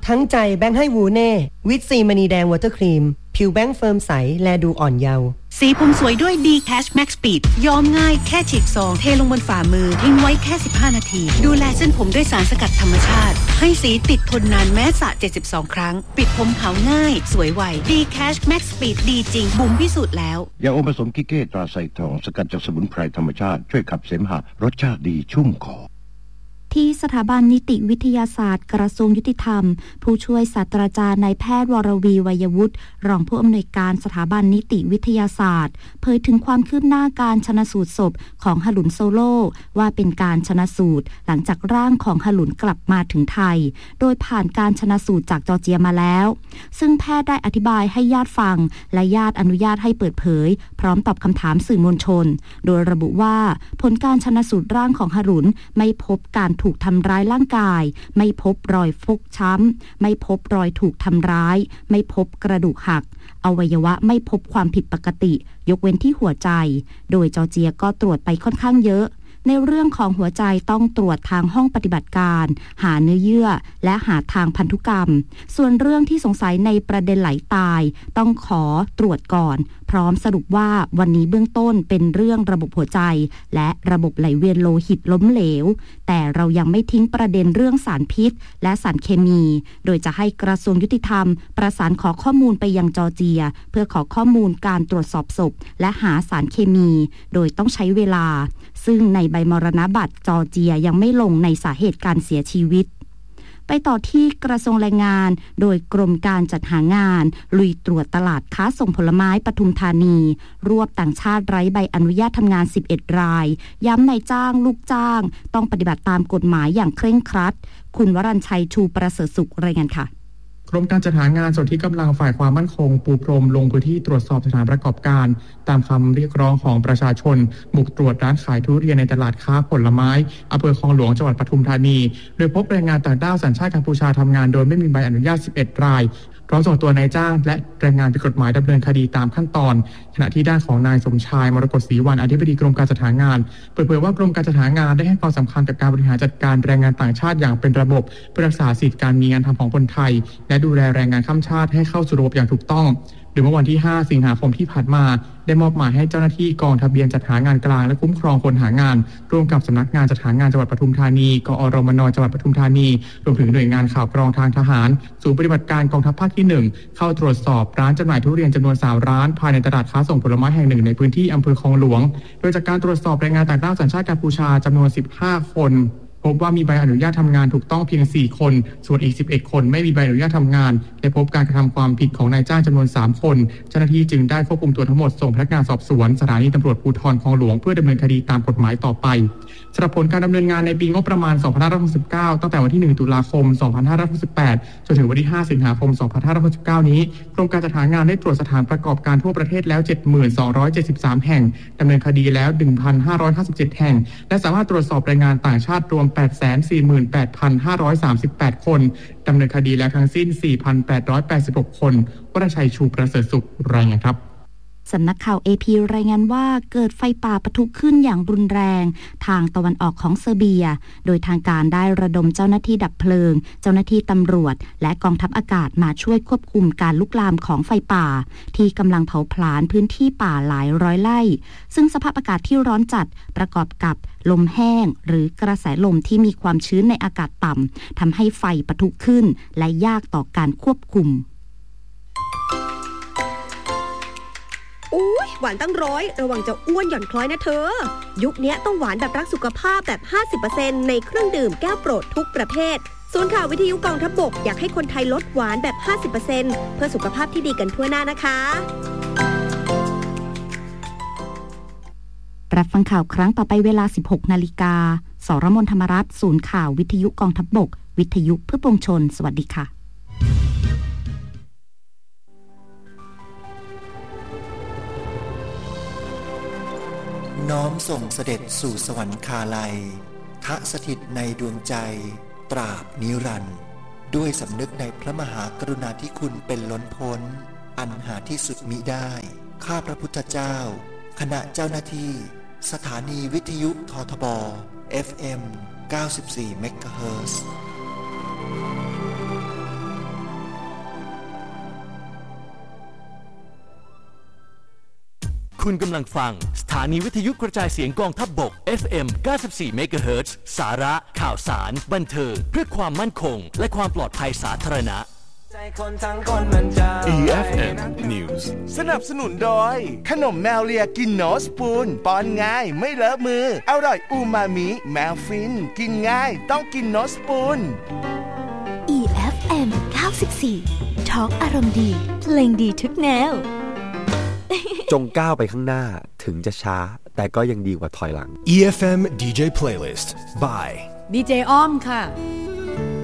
ทั้งใจแบงค์ให้วูเน่วิตซีมณีแดงวอเตอร์ครีมผิวแบงค์เฟิร์มใสแลดูอ่อนเยาว์สีผมสวยด้วย D Cash Max Speed ย้อมง่ายแค่ฉีกซองเทลงบนฝ่ามือทิ้งไว้แค่15นาทีดูแลเส้นผมด้วยสารสกัดธรรมชาติให้สีติดทนนานแม้สระ72ครั้งปิดผมขาวง่ายสวยไว D Cash Max Speed ดีจริงบุ๋มพิสูจน์แล้วยาอมผสมกิเก้ตราไซทองสกัดจากสมุนไพรธรรมชาติช่วยขับเสมหะรสชาติดีชุ่มคอที่สถาบันนิติวิทยาศาสตร์กระทรวงยุติธรรมผู้ช่วยศาสตราจารย์นายแพทย์วรวีวัยวุฒิรองผู้อำนวยการสถาบันนิติวิทยาศาสตร์เผยถึงความคืบหน้าการชันสูตรศพของหลุนโซโลว่าเป็นการชันสูตรหลังจากร่างของหลุนกลับมาถึงไทยโดยผ่านการชันสูตรจากจอร์เจียมาแล้วซึ่งแพทย์ได้อธิบายให้ญาติฟังและญาติอนุญาตให้เปิดเผยพร้อมตอบคำถามสื่อมวลชนโดยระบุว่าผลการชันสูตรร่างของหลุนไม่พบการถูกทำร้ายร่างกายไม่พบรอยฟกช้ำไม่พบรอยถูกทำร้ายไม่พบกระดูกหักอวัยวะไม่พบความผิดปกติยกเว้นที่หัวใจโดยจอร์เจียก็ตรวจไปค่อนข้างเยอะในเรื่องของหัวใจต้องตรวจทางห้องปฏิบัติการหาเนื้อเยื่อและหาทางพันธุกรรมส่วนเรื่องที่สงสัยในประเด็นไหลตายต้องขอตรวจก่อนพร้อมสรุปว่าวันนี้เบื้องต้นเป็นเรื่องระบบหัวใจและระบบไหลเวียนโลหิตล้มเหลวแต่เรายังไม่ทิ้งประเด็นเรื่องสารพิษและสารเคมีโดยจะให้กระทรวงยุติธรรมประสานขอข้อมูลไปยังจอร์เจียเพื่อขอข้อมูลการตรวจสอบศพและหาสารเคมีโดยต้องใช้เวลาซึ่งในใบมรณบัตรจอร์เจียยังไม่ลงในสาเหตุการเสียชีวิตไปต่อที่กระทรวงแรงงานโดยกรมการจัดหางานลุยตรวจตลาดค้าส่งผลไม้ปทุมธานีรวบต่างชาติไร้ใบอนุญาตทำงาน11รายย้ำนายจ้างลูกจ้างต้องปฏิบัติตามกฎหมายอย่างเคร่งครัดคุณวรัญชัยชูประเสริฐสุขรายงานค่ะกรมการจัดหางานส่วนที่กำลังฝ่ายความมั่นคงปูพรมลงพื้นที่ตรวจสอบสถานประกอบการตามคำเรียกร้องของประชาชนบุกตรวจร้านขายทุเรียนในตลาดค้าผลไม้อำเภอคลองหลวงจังหวัดปทุมธานีโดยพบแรงงานต่างด้าวสัญชาติกัมพูชาทำงานโดยไม่มีใบอนุญาต11รายพร้อมส่งตัวนายจ้างและแรงงานผิดกฎหมายดำเนินคดีตามขั้นตอนขณะที่ด้านของนายสมชายมรกตศรีวรรณอธิบดีกรมการจัดหางานเปิดเผยว่ากรมการจัดหางานได้ให้ความสำคัญกับการบริหารจัดการแรงงานต่างชาติอย่างเป็นระบบเพื่อรักษาสิทธิการมีงานทำของคนไทยและดูแลแรงงานข้ามชาติให้เข้าสู่ระบบอย่างถูกต้องโดยเมื่อวันที่5สิงหาคมที่ผ่านมาได้มอบหมายให้เจ้าหน้าที่กองทะเบียนจัดหางานกลางและคุ้มครองคนหางานร่วมกับสำนักงานจัดหางานจังหวัดปทุมธานีกอรมนจังหวัดปทุมธานีรวมถึงหน่วยงานข่าวกรองทางทหารศูนย์ปฏิบัติการกองทัพภาคที่1เข้าตรวจสอบร้านจำหน่ายทุเรียนจำนวน3ร้านภายในตลาดค้าส่งผลไม้แห่งหนึ่งในพื้นที่อำเภอคลองหลวงโดยจากการตรวจสอบแรงงานต่างด้าวสัญชาติกัมพูชาจำนวน15คนพบว่ามีใบอนุญาตทำงานถูกต้องเพียง4คนส่วนอีก11คนไม่มีใบอนุญาตทำงานและพบการกระทำความผิดของนายจ้างจำนวน3คนเจ้าหน้าที่จึงได้ควบคุมตัวทั้งหมดส่งพนักงานสอบสวนสถานีตำรวจภูธรคลองหลวงเพื่อดำเนินคดีตามกฎหมายต่อไปสำหรับผลการดำเนินงานในปีงบประมาณ2569ตั้งแต่วันที่1ตุลาคม2568จนถึงวันที่5สิงหาคม2569นี้กรมการจัดหางานได้ตรวจสถานประกอบการทั่วประเทศแล้ว 7273 แห่งดำเนินคดีแล้ว 1,557 แห่งและสามารถตรวจสอบแรงงานต่างชาติรวม 848,538 คนดำเนินคดีแล้วทั้งสิ้น 4,886 คนวรชัยชูประเสริฐสุขรายงานครับสำนักข่าว AP รายงานว่าเกิดไฟป่าปะทุขึ้นอย่างรุนแรงทางตะวันออกของเซอร์เบียโดยทางการได้ระดมเจ้าหน้าที่ดับเพลิงเจ้าหน้าที่ตำรวจและกองทัพอากาศมาช่วยควบคุมการลุกลามของไฟป่าที่กำลังเผาผลาญพื้นที่ป่าหลายร้อยไร่ซึ่งสภาพอากาศที่ร้อนจัดประกอบกับลมแห้งหรือกระแสลมที่มีความชื้นในอากาศต่ำทำให้ไฟปะทุขึ้นและยากต่อการควบคุมอุ๊ยหวานตั้ง100ระวังจะอ้วนหย่อนคล้อยนะเธอยุคนี้ต้องหวานแบบรักสุขภาพแบบ 50% ในเครื่องดื่มแก้วโปรดทุกประเภทศูนย์ข่าววิทยุกองทัพบกอยากให้คนไทยลดหวานแบบ 50% เพื่อสุขภาพที่ดีกันทั่วหน้านะคะรับฟังข่าวครั้งต่อไปเวลา 16 นาฬิกาสรมน ธรรมรัตน์ศูนย์ข่าววิทยุกองทัพบกวิทยุเพื่อปวงชนสวัสดีค่ะน้อมส่งเสด็จสู่สวรรคาลัยทะสถิตในดวงใจตราบนิรันดร์ด้วยสำนึกในพระมหากรุณาธิคุณเป็นล้นพ้นอันหาที่สุดมิได้ข้าพระพุทธเจ้าคณะเจ้าหน้าที่สถานีวิทยุททบ FM 94 เมกะเฮิรตซ์คุณกำลังฟังสถานีวิทยุกระจายเสียงกองทัพบก FM 94 MHz สาระข่าวสารบันเทิงเพื่อความมั่นคงและความปลอดภัยสาธารณะ EFM News สนับสนุนโดยขนมแมวเลียกินโนสปูนป้อนง่ายไม่เลอะมืออร่อยอูมามิแมวฟินกินง่ายต้องกินโนสปูน EFM 94 Talk อารมณ์ดีเพลงดีทุกแนวจงก้าวไปข้างหน้าถึงจะช้าแต่ก็ยังดีกว่าถอยหลัง EFM DJ Playlist by ดีเจอ้อมค่ะ